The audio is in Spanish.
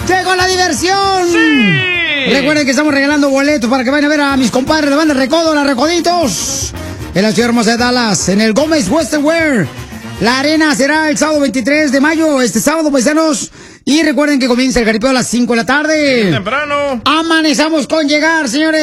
¡Llegó la diversión! ¡Sí! Recuerden que estamos regalando boletos para que vayan a ver a mis compadres de Banda Recodo, la Recoditos, en la ciudad hermosa de Dallas, en el Gómez Western Wear. La arena será el sábado 23 de mayo, este sábado, paisanos. Y recuerden que comienza el jaripeo a las 5 de la tarde. Bien temprano. Amanezamos con llegar, señores.